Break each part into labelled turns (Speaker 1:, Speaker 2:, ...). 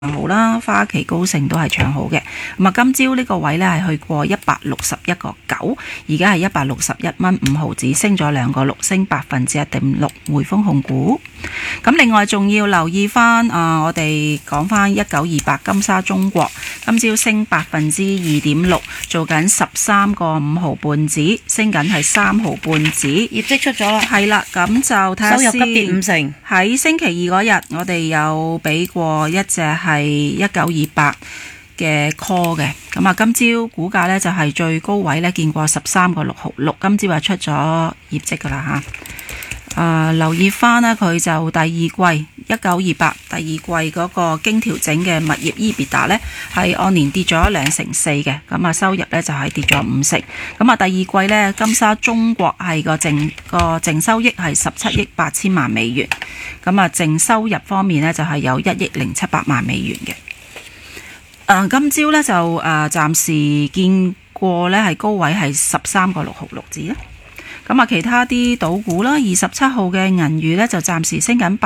Speaker 1: 好啦，花旗高盛都係唱好嘅。咁啊，今朝呢個位呢係去過161.9，而家係161蚊5毫子，升咗2個6，升1.6%。匯豐控股。咁另外仲要留意翻我哋講翻1928金沙中國，今朝升2.6%，做緊13個5毫半子，升緊係3毫半子。
Speaker 2: 業績出咗啦，
Speaker 1: 係啦，咁就睇下先。
Speaker 2: 收入急跌50%。
Speaker 1: 喺星期二嗰日，我哋有俾過一隻係1928嘅 call 嘅，咁啊，今朝股價呢就係最高位呢見過13個6毫6，今朝話出咗業績噶啦吓。留意翻呢，佢就第二季1928第二季嗰個經調整嘅物業 EBITDA 呢係按年跌咗2.4%嘅，咁啊收入呢就係跌咗50%。咁啊第二季呢，金沙中國係個淨收益係17億8千萬美元，咁啊淨收入方面呢就係有1億0700萬美元嘅。今朝呢就暫時見過呢係高位係13個6毫6字啦。咁啊，其他啲賭股啦，27號嘅銀娛呢就暫時升緊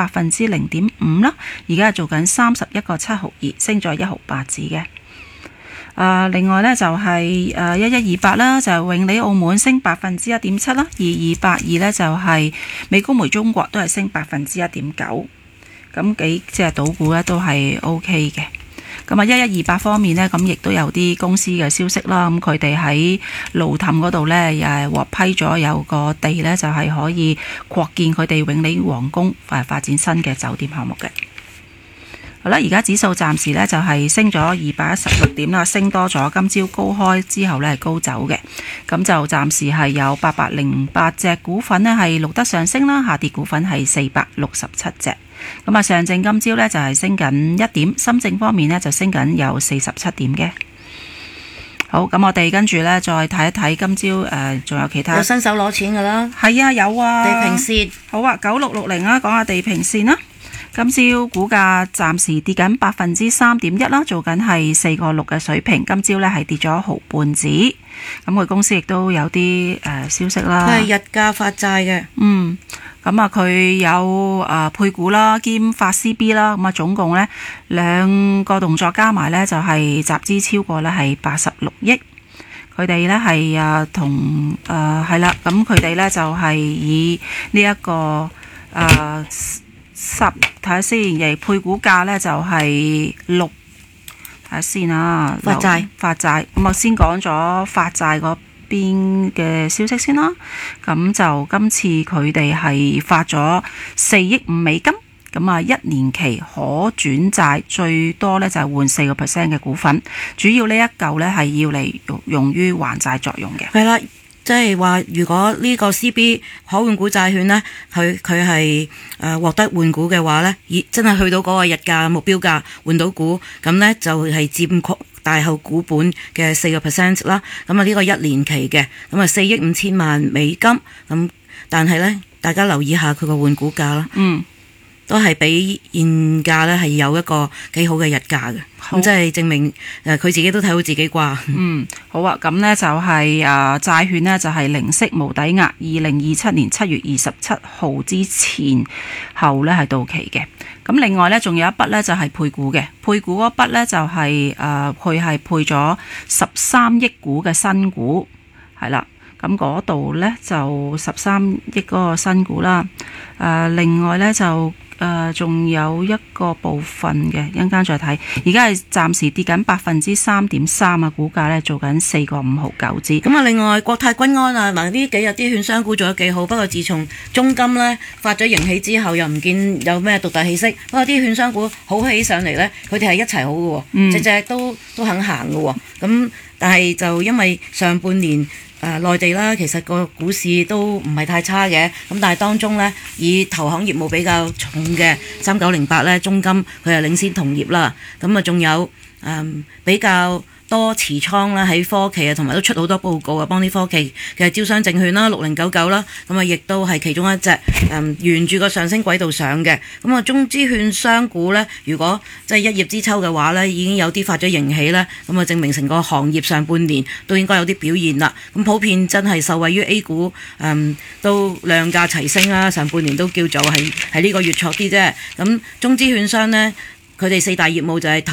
Speaker 1: 0.5%啦，而家係做緊31個7毫2，升咗1毫8子嘅。另外呢就係1128啦，就係永利澳門升1.7%啦，2282呢就係美高梅中國都係升1.9%，咁幾隻賭股呢都係 OK 嘅。咁啊，1128方面呢，咁亦都有啲公司嘅消息啦。咁佢哋喺路氹嗰度呢，又係獲批咗有個地呢，就係可以擴建佢哋永利皇宮發展新嘅酒店項目嘅。好啦，而家指數暫時呢，就係升咗216點啦，升多咗。今朝高開之後呢，係高走嘅。咁就暫時係有808隻股份呢係錄得上升啦，下跌股份係467隻。咁啊，上證今朝呢就係升緊1點，深證方面呢就升緊有47點嘅。好，咁我哋跟住呢再睇一睇今朝仲有其他。
Speaker 2: 有新手攞錢噶啦。
Speaker 1: 係啊，有啊。
Speaker 2: 地平線。
Speaker 1: 好啊，9660啊，講下地平線啦。今朝股價暫時跌緊3.1%啦，做緊係4個6嘅水平。今朝呢係跌咗1毫半子。咁佢公司亦都有啲消息啦。
Speaker 2: 佢係日價發債嘅。
Speaker 1: 咁啊，佢有配股啦，兼發 CB 啦，咁啊總共呢兩個動作加埋呢，就係集資超過呢係86億。佢哋呢係同係啦，咁佢哋呢就係以呢一個睇下先，而配股價呢就係6，睇下先啊。發債咁啊，先講咗發債嗰邊嘅消息先啦。咁就今次佢哋係發咗4億5美金，咁啊1年期可轉債，最多呢就係換4% 嘅股份，主要呢一嚿呢係要嚟用於還債作用嘅。
Speaker 2: 係啦，即係話如果呢個 CB 可換股債券呢，佢係獲得換股嘅話呢，真係去到嗰個日價目標價換到股，咁呢就係佔大後股本嘅4% 啦。咁啊呢個1年期嘅，咁啊4億5千萬美金。咁但係呢，大家留意下佢個換股價啦。都係比現價呢係有一個幾好嘅日價嘅。咁即係證明佢自己都睇好自己啩。
Speaker 1: 好啊，咁呢就係債券呢就係零息無抵押，2027年7月27號之前後呢係到期嘅。咁另外呢，仲有一筆呢就係配股嘅，配股嗰筆呢就係配咗13億股嘅新股，係啦。咁嗰度呢就13億嗰個新股啦。另外呢就仲有一個部分嘅，一陣間再睇。而家係暫時跌緊3.3%啊，股價呢做緊4個5毫9子。
Speaker 2: 咁啊，另外國泰君安啊，嗱呢幾日啲券商股做得幾好，不過自從中金呢發咗盈喜之後，又唔見有咩獨特氣息。不過啲券商股好起上嚟呢，佢哋係一齊好嘅喎，隻隻都肯行嘅喎。咁但係就因為上半年內地啦，其實個股市都唔係太差嘅，咁但係當中呢，以投行業務比較重嘅3908呢，中金佢係領先同業啦，咁啊仲有比較多持倉啦喺科技啊，同埋都出好多報告啊，幫啲科技嘅招商證券啦6099啦，咁啊亦都係其中一隻沿住個上升軌道上嘅。咁啊中資券商股呢，如果即係一葉知秋嘅話呢，已經有啲發咗盈喜呢，咁啊證明成個行業上半年都應該有啲表現啦。咁普遍真係受惠於 A 股都量價齊升啦，上半年都叫做係呢個月挫啲啫。咁中資券商呢，佢哋4大業務就係